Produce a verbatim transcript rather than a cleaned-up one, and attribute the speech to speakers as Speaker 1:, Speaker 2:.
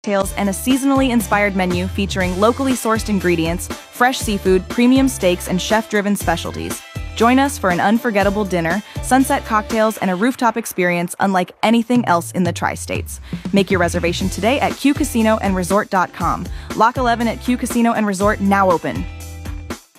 Speaker 1: cocktails, and a seasonally inspired menu featuring locally sourced ingredients, fresh seafood, premium steaks, and chef-driven specialties. Join us for an unforgettable dinner, sunset cocktails, and a rooftop experience unlike anything else in the tri-states. Make your reservation today at Q Casino and Resort dot com. Lock eleven at Q Casino and Resort, now open.